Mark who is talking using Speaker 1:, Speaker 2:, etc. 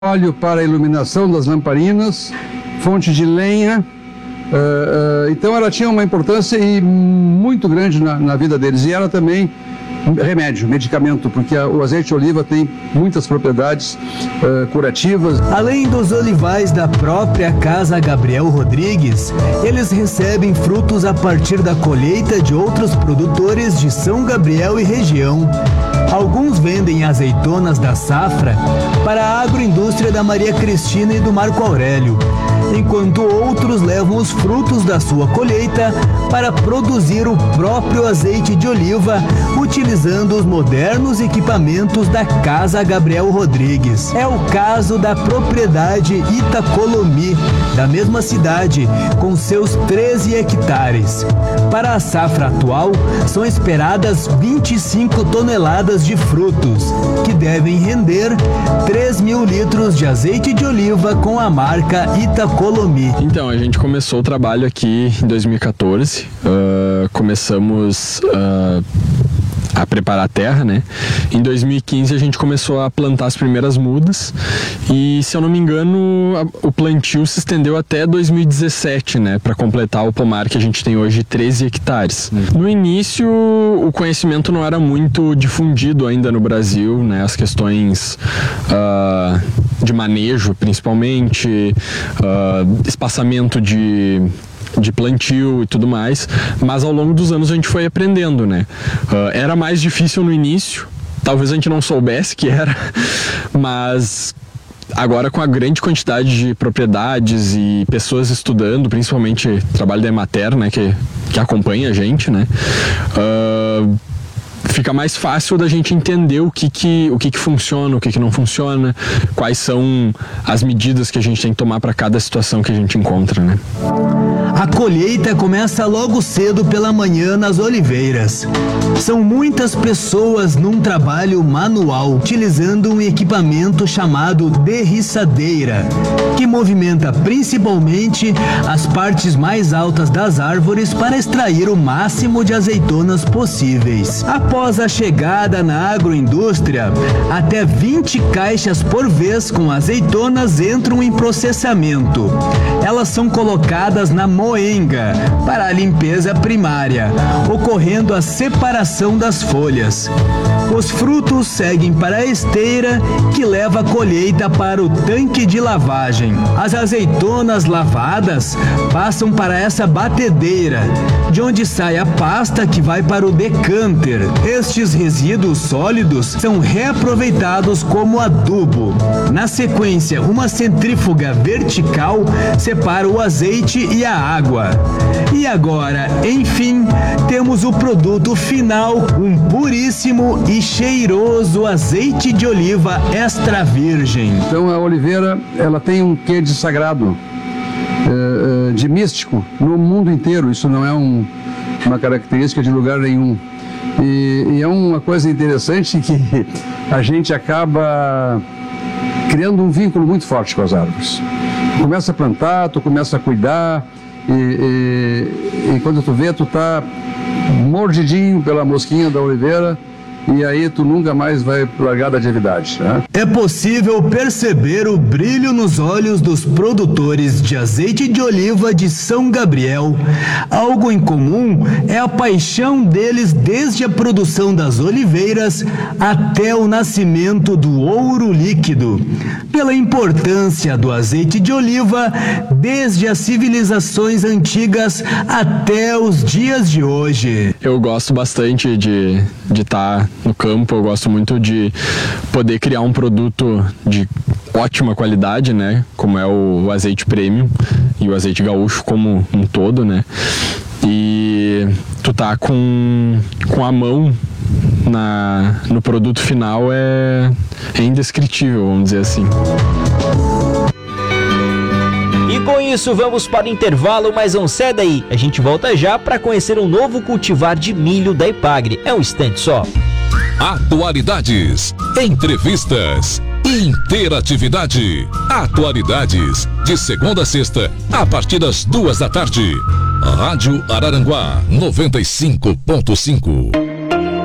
Speaker 1: óleo para a iluminação das lamparinas, fonte de lenha. Então ela tinha uma importância muito grande na vida deles. E era também medicamento, porque o azeite de oliva tem muitas propriedades curativas.
Speaker 2: Além dos olivais da própria Casa Gabriel Rodrigues, eles recebem frutos a partir da colheita de outros produtores de São Gabriel e região. Alguns vendem azeitonas da safra para a agroindústria da Maria Cristina e do Marco Aurélio, enquanto outros levam os frutos da sua colheita para produzir o próprio azeite de oliva, utilizando os modernos equipamentos da Casa Gabriel Rodrigues. É o caso da propriedade Itacolomi, da mesma cidade, com seus 13 hectares. Para a safra atual, são esperadas 25 toneladas de frutos, que devem render 3.000 litros de azeite de oliva com a marca Itacolomi.
Speaker 3: Então, a gente começou o trabalho aqui em 2014, começamos a preparar a terra, né? Em 2015 a gente começou a plantar as primeiras mudas e, se eu não me engano, o plantio se estendeu até 2017, né? Para completar o pomar que a gente tem hoje, 13 hectares. No início, o conhecimento não era muito difundido ainda no Brasil, né? As questões de manejo, principalmente, espaçamento de plantio e tudo mais, mas ao longo dos anos a gente foi aprendendo, né? Era mais difícil no início, talvez a gente não soubesse que era, mas agora, com a grande quantidade de propriedades e pessoas estudando, principalmente trabalho da Emater, né, que acompanha a gente, né? Fica mais fácil da gente entender o que funciona, o que não funciona, quais são as medidas que a gente tem que tomar para cada situação que a gente encontra, né?
Speaker 2: A colheita começa logo cedo pela manhã nas oliveiras. São muitas pessoas num trabalho manual, utilizando um equipamento chamado derriçadeira, que movimenta principalmente as partes mais altas das árvores para extrair o máximo de azeitonas possíveis. Após a chegada na agroindústria, até 20 caixas por vez com azeitonas entram em processamento. Elas são colocadas na moenga para a limpeza primária, ocorrendo a separação das folhas. Os frutos seguem para a esteira, que leva a colheita para o tanque de lavagem. As azeitonas lavadas passam para essa batedeira, de onde sai a pasta que vai para o decanter. Estes resíduos sólidos são reaproveitados como adubo. Na sequência, uma centrífuga vertical separa o azeite e a água. E agora, enfim, temos o produto final, um puríssimo e cheiroso azeite de oliva extra virgem.
Speaker 1: Então a oliveira, ela tem um quê de sagrado, de místico no mundo inteiro. Isso não é uma característica de lugar nenhum. E é uma coisa interessante que a gente acaba criando um vínculo muito forte com as árvores. Tu começa a plantar, tu começa a cuidar, e quando tu vê, tu tá mordidinho pela mosquinha da oliveira, e aí tu nunca mais vai largar da atividade, né?
Speaker 2: É possível perceber o brilho nos olhos dos produtores de azeite de oliva de São Gabriel. Algo em comum é a paixão deles desde a produção das oliveiras até o nascimento do ouro líquido, pela importância do azeite de oliva desde as civilizações antigas até os dias de hoje.
Speaker 3: Eu gosto bastante de estar no campo, eu gosto muito de poder criar um produto de ótima qualidade, né, como é o azeite premium e o azeite gaúcho como um todo, né, e tu tá com a mão no produto final é indescritível, vamos dizer assim.
Speaker 4: E com isso vamos para o intervalo, mas não sai daí. A gente volta já para conhecer um novo cultivar de milho da Ipagre. É um instante só.
Speaker 5: Atualidades, entrevistas, interatividade. Atualidades, de segunda a sexta, a partir das 2 da tarde. Rádio Araranguá 95.5.